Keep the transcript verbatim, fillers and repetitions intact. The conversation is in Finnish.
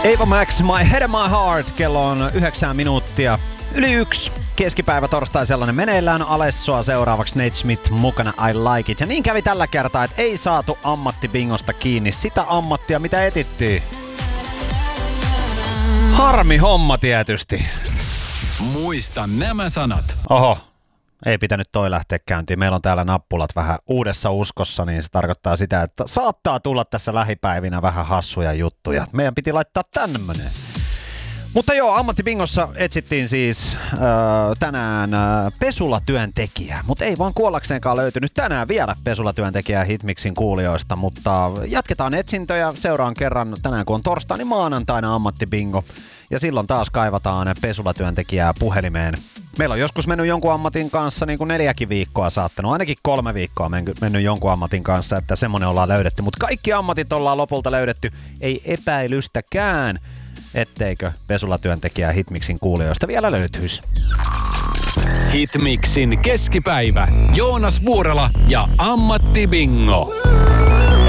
Ava Max, My Head and My Heart, kello on yhdeksän minuuttia. Yli yksi. Keskipäivä torstai sellainen meneillään. Alessoa seuraavaksi Nate Smith mukana I Like It. Ja niin kävi tällä kertaa, että ei saatu ammattibingosta kiinni sitä ammattia, mitä etittiin. Harmi homma tietysti. Muista nämä sanat. Oho, ei pitänyt toi lähteä käyntiin. Meillä on täällä nappulat vähän uudessa uskossa, niin se tarkoittaa sitä, että saattaa tulla tässä lähipäivinä vähän hassuja juttuja. Meidän piti laittaa tämmönen. Mutta joo, ammattibingossa etsittiin siis äh, tänään äh, pesulatyöntekijää, mutta ei vaan kuollakseenkaan löytynyt tänään vielä pesulatyöntekijää Hitmixin kuulijoista, mutta jatketaan etsintöjä seuraan kerran tänään kun on torstai, niin maanantaina ammattibingo ja silloin taas kaivataan pesulatyöntekijää puhelimeen. Meillä on joskus mennyt jonkun ammatin kanssa niin kuin neljäkin viikkoa saattanut, ainakin kolme viikkoa mennyt jonkun ammatin kanssa, että semmonen ollaan löydetty, mutta kaikki ammatit ollaan lopulta löydetty, ei epäilystäkään, etteikö pesulatyöntekijää Hitmixin kuulijoista vielä löytyisi. Hitmixin keskipäivä. Joonas Vuorela ja Ammatti Bingo.